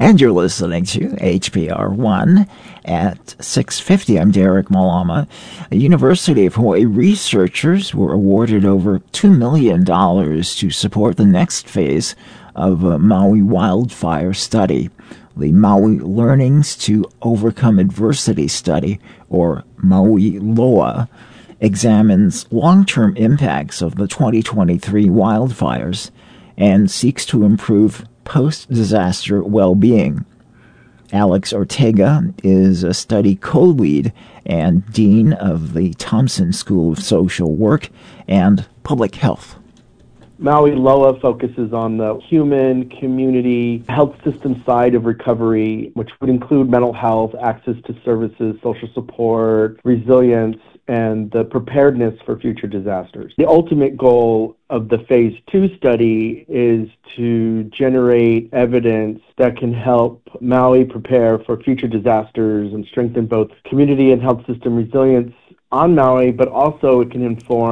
And you're listening to HPR1 at 650. I'm Derek Malama. University of Hawaii researchers were awarded over $2 million to support the next phase of a Maui wildfire study. The Maui Learnings to Overcome Adversity study, or Maui Loa, examines long-term impacts of the 2023 wildfires and seeks to improve post-disaster well-being. Alex Ortega is a study co-lead and dean of the Thompson School of Social Work and Public Health. Maui Loa focuses on the human, community, health system side of recovery, which would include mental health, access to services, social support, resilience, and the preparedness for future disasters. The ultimate goal of the Phase 2 study is to generate evidence that can help Maui prepare for future disasters and strengthen both community and health system resilience on Maui, but also it can inform